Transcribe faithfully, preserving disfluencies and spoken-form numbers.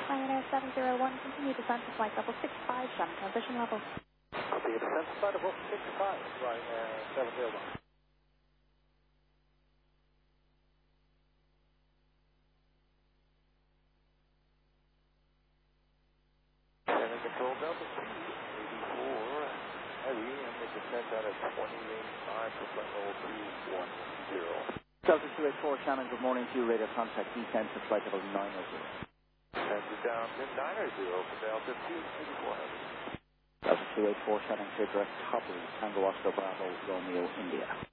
Ryanair seven zero one, continue descent to flight level six five, Shannon transition level. Copy, descent to flight level six five, Ryanair seven zero one. Shannon control Delta two eighty-four, heavy, and the descent out at twenty-eight five for flight level two one zero. Delta two eighty-four, Shannon, good morning to you. Radio contact descent to flight level nine zero. Descent down to nine zero for Delta two eighty-four, heavy. Delta two eighty-four, Shannon, clear direct Hopper, Tango Oscar Bravo, Romeo, India.